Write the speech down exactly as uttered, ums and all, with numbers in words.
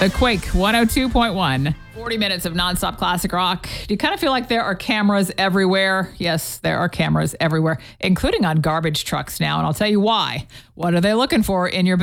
The Quake one oh two point one. forty minutes of nonstop classic rock. Do you kind of feel like there are cameras everywhere? Yes, there are cameras everywhere, including on garbage trucks now. And I'll tell you why. What are they looking for in your